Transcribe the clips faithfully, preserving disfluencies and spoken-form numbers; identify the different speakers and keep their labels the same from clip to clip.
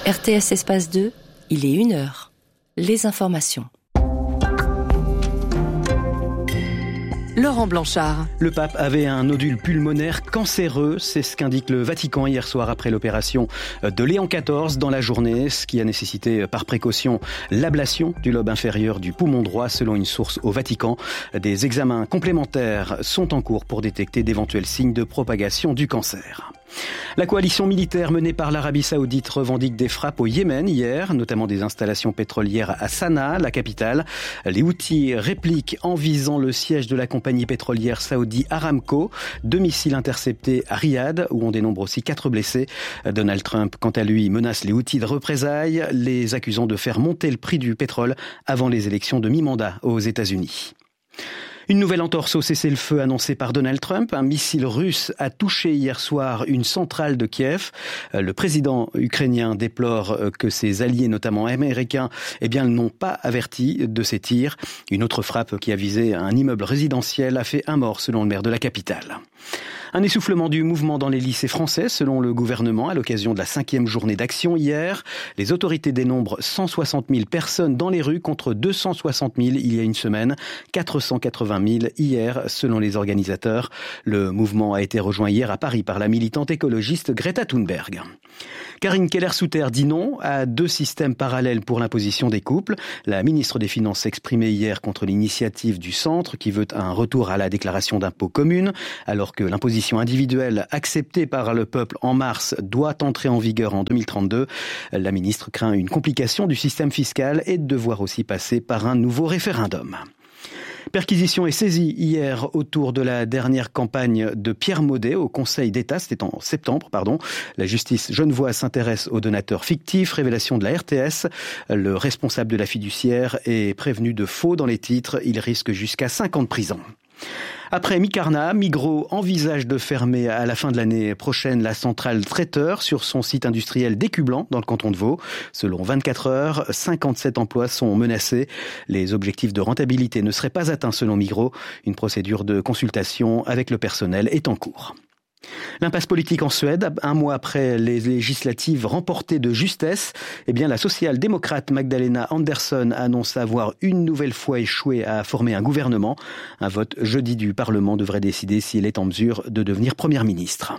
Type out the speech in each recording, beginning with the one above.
Speaker 1: R T S Espace deux, il est une heure. Les informations.
Speaker 2: Laurent Blanchard.
Speaker 3: Le pape avait un nodule pulmonaire cancéreux, c'est ce qu'indique le Vatican hier soir après l'opération de Léon quatorze dans la journée, ce qui a nécessité par précaution l'ablation du lobe inférieur du poumon droit selon une source au Vatican. Des examens complémentaires sont en cours pour détecter d'éventuels signes de propagation du cancer. La coalition militaire menée par l'Arabie Saoudite revendique des frappes au Yémen hier, notamment des installations pétrolières à Sanaa, la capitale. Les Houthis répliquent en visant le siège de la compagnie pétrolière Saudi Aramco. Deux missiles interceptés à Riyad, où on dénombre aussi quatre blessés. Donald Trump, quant à lui, menace les Houthis de représailles, les accusant de faire monter le prix du pétrole avant les élections de mi-mandat aux États-Unis. Une nouvelle entorse au cessez-le-feu annoncée par Donald Trump. Un missile russe a touché hier soir une centrale de Kiev. Le président ukrainien déplore que ses alliés, notamment américains, eh bien, n'ont pas averti de ces tirs. Une autre frappe qui a visé un immeuble résidentiel a fait un mort selon le maire de la capitale. Un essoufflement du mouvement dans les lycées français, selon le gouvernement, à l'occasion de la cinquième journée d'action hier. Les autorités dénombrent cent soixante mille personnes dans les rues contre deux cent soixante mille il y a une semaine, quatre cent quatre-vingt mille hier, selon les organisateurs. Le mouvement a été rejoint hier à Paris par la militante écologiste Greta Thunberg. Karine Keller-Souter dit non à deux systèmes parallèles pour l'imposition des couples. La ministre des Finances s'exprimait hier contre l'initiative du centre qui veut un retour à la déclaration d'impôt commune, alors que l'imposition individuelle acceptée par le peuple en mars doit entrer en vigueur en deux mille trente-deux. La ministre craint une complication du système fiscal et de devoir aussi passer par un nouveau référendum. Perquisition et saisie hier autour de la dernière campagne de Pierre Maudet au Conseil d'État, c'était en septembre, pardon. La justice genevoise s'intéresse aux donateurs fictifs, révélation de la R T S. Le responsable de la fiduciaire est prévenu de faux dans les titres, il risque jusqu'à cinq ans de prison. Après Micarna, Migros envisage de fermer à la fin de l'année prochaine la centrale traiteur sur son site industriel d'Écublanc dans le canton de Vaud. Selon vingt-quatre heures, cinquante-sept emplois sont menacés. Les objectifs de rentabilité ne seraient pas atteints selon Migros. Une procédure de consultation avec le personnel est en cours. L'impasse politique en Suède, un mois après les législatives remportées de justesse, eh bien la social-démocrate Magdalena Andersson annonce avoir une nouvelle fois échoué à former un gouvernement. Un vote jeudi du Parlement devrait décider si elle est en mesure de devenir première ministre.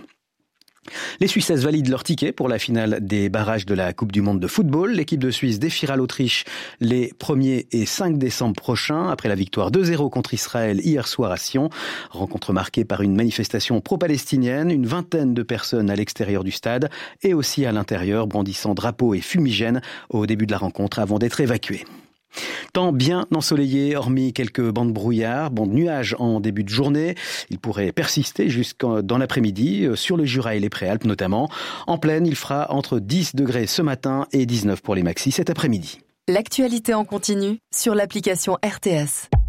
Speaker 3: Les Suissesses valident leur ticket pour la finale des barrages de la Coupe du Monde de football. L'équipe de Suisse défiera l'Autriche les premier et cinq décembre prochains après la victoire deux zéro contre Israël hier soir à Sion. Rencontre marquée par une manifestation pro-palestinienne, une vingtaine de personnes à l'extérieur du stade et aussi à l'intérieur brandissant drapeaux et fumigènes au début de la rencontre avant d'être évacués. Temps bien ensoleillé, hormis quelques bancs de brouillard, bancs de nuages en début de journée. Il pourrait persister jusqu'en dans l'après-midi, sur le Jura et les Préalpes notamment. En plaine, il fera entre dix degrés ce matin et dix-neuf pour les maxis cet après-midi.
Speaker 2: L'actualité en continu sur l'application R T S.